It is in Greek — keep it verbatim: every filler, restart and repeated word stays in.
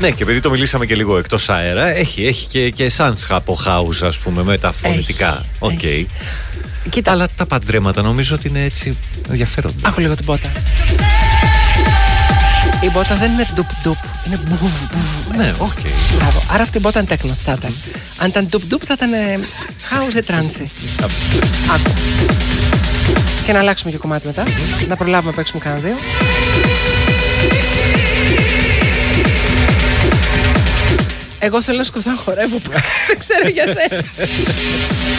Ναι, και επειδή το μιλήσαμε και λίγο εκτός αέρα, έχει, έχει και, και εσάνς από house, ας πούμε, με τα φωνητικά. Οκ. Okay. Κοίτα, αλλά τα παντρέματα νομίζω ότι είναι έτσι ενδιαφέροντα. Άκου λίγο την μπότα. Η μπότα δεν είναι ντουπ ντουπ, είναι μπουβ μπουβ. Ναι, οκ. Okay. Μπράβο. Άρα αυτή η μπότα είναι τέκνο, θα ήταν. Αν ήταν ντουπ ντουπ θα ήταν house e trance. Άκου. Και να αλλάξουμε και κομμάτι μετά. Mm-hmm. Να προλάβουμε να παίξουμε κάνα δύο. Εγώ θέλω να σκοτώ να χορεύω. Δεν ξέρω για σένα.